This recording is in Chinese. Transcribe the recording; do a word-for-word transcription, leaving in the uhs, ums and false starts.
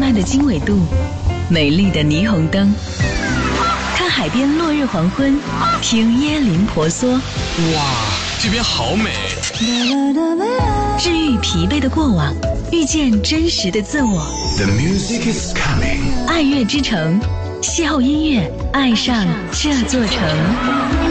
暗的经纬度，美丽的霓虹灯，看海边落日黄昏，听椰林婆娑。 哇，这边好美！ 治愈疲惫的过往，遇见真实的自我。 The music is coming。 爱乐之城，邂逅音乐，爱上这座城。